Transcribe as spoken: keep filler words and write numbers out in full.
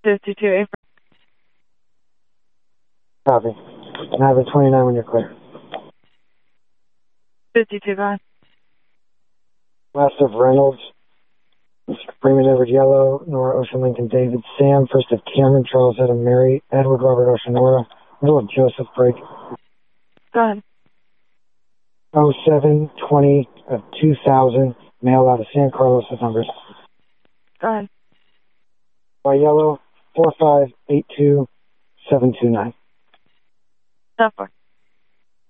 fifty-two April. Copy. And I have a twenty-nine when you're clear. fifty-two, go ahead. Last of Reynolds, Freeman Edward Yellow, Nora Ocean Lincoln David Sam, first of Cameron Charles Adam Mary, Edward Robert Ocean Nora, middle of Joseph Break. Go ahead. oh seven twenty of two thousand, mail out of San Carlos with numbers. Go ahead. By Yellow, four five eight two seven two nine. Stop for.